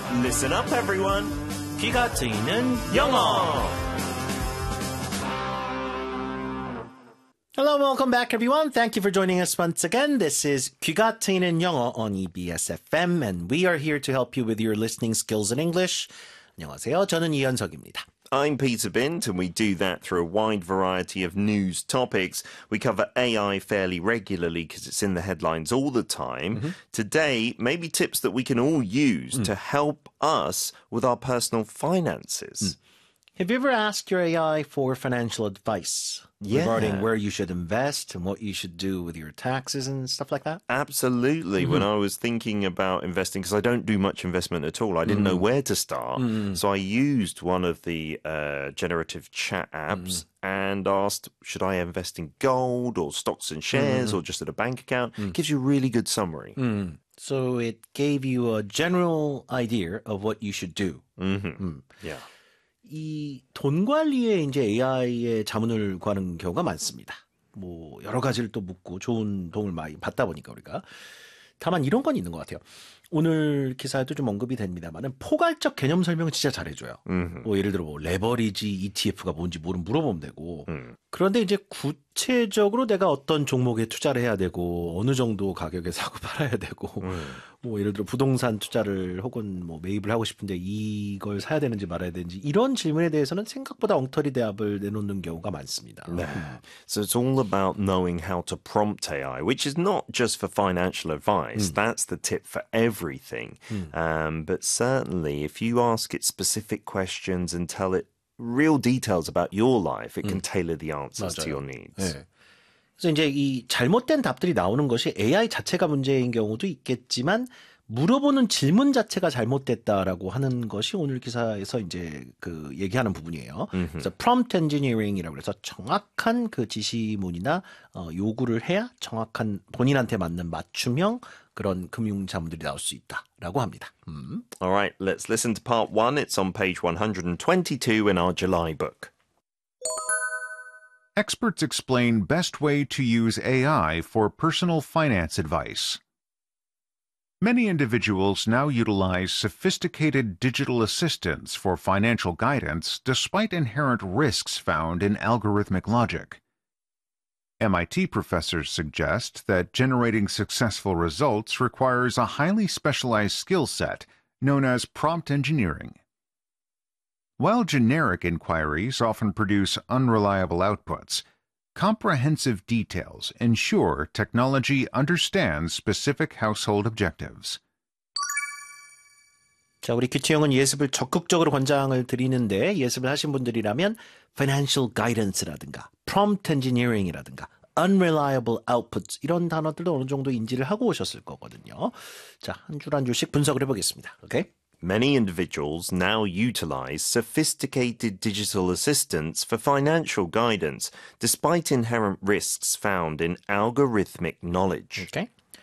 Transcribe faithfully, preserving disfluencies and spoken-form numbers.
Listen up, everyone. 귀가 트이는 영어. Hello, welcome back, everyone. Thank you for joining us once again. This is 귀가 트이는 영어 on E B S F M, and we are here to help you with your listening skills in English. 안녕하세요. 저는 이현석입니다. I'm Peter Bint, and we do that through a wide variety of news topics. We cover A I fairly regularly because it's in the headlines all the time. Mm-hmm. Today, maybe tips that we can all use mm. to help us with our personal finances. Mm. Have you ever asked your A I for financial advice yeah. regarding where you should invest and what you should do with your taxes and stuff like that? Absolutely. Mm-hmm. When I was thinking about investing, because I don't do much investment at all, I didn't mm-hmm. know where to start. Mm-hmm. So I used one of the uh, generative chat apps mm-hmm. and asked, should I invest in gold or stocks and shares mm-hmm. or just at a bank account? Mm-hmm. It gives you a really good summary. Mm-hmm. So it gave you a general idea of what you should do. Mm-hmm. Mm. Yeah. 이 돈 관리에 이제 에이아이의 자문을 구하는 경우가 많습니다. 뭐 여러 가지를 또 묻고 좋은 도움을 많이 받다 보니까 우리가 다만 이런 건 있는 것 같아요. 오늘 기사에도 좀 언급이 됩니다만은 포괄적 개념 설명은 진짜 잘해줘요. 음흠. 뭐 예를 들어 뭐 레버리지 이티에프가 뭔지 모르면 물어보면 되고. 음. 그런데 이제 구체적으로 내가 어떤 종목에 투자를 해야 되고 어느 정도 가격에 사고 팔아야 되고 음. 뭐 예를 들어 부동산 투자를 혹은 뭐 매입을 하고 싶은데 이걸 사야 되는지 말아야 되는지 이런 질문에 대해서는 생각보다 엉터리 대답을 내놓는 경우가 많습니다. 네. So it's all about knowing how to prompt A I, which is not just for financial advice. 음. That's the tip for everything. 음. Um, but certainly if you ask it specific questions and tell it real details about your life, it can 음. tailor the answers 맞아요. to your needs. 네. 그래서 이제 이 잘못된 답들이 나오는 것이 에이아이 자체가 문제인 경우도 있겠지만 물어보는 질문 자체가 잘못됐다라고 하는 것이 오늘 기사에서 이제 그 얘기하는 부분이에요. 음흠. 그래서 prompt engineering이라고 해서 정확한 그 지시문이나 어, 요구를 해야 정확한 본인한테 맞는 맞춤형 그런 금융 자문들이 나올 수 있다라고 합니다. 음. All right, let's listen to part one. It's on page one hundred twenty-two in our July book. Experts explain best way to use A I for personal finance advice. Many individuals now utilize sophisticated digital assistants for financial guidance despite inherent risks found in algorithmic logic. M I T professors suggest that generating successful results requires a highly specialized skill set known as prompt engineering. While generic inquiries often produce unreliable outputs, comprehensive details ensure technology understands specific household objectives. 자, 우리 규채영은 예습을 적극적으로 권장을 드리는데 예습을 하신 분들이라면 financial guidance라든가 prompt engineering이라든가 unreliable outputs 이런 단어들도 어느 정도 인지를 하고 오셨을 거거든요. 자, 한 줄 한 줄씩 분석을 해보겠습니다. Okay? Many individuals now utilize sophisticated digital assistants for financial guidance, despite inherent risks found in algorithmic knowledge. Okay.